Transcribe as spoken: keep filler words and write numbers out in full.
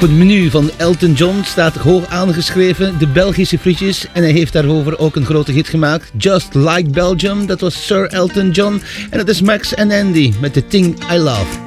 het menu van Elton John staat hoog aangeschreven de Belgische frietjes. En hij heeft daarover ook een grote hit gemaakt. Just Like Belgium, dat was Sir Elton John. En dat is Max and Andy met The Thing I Love.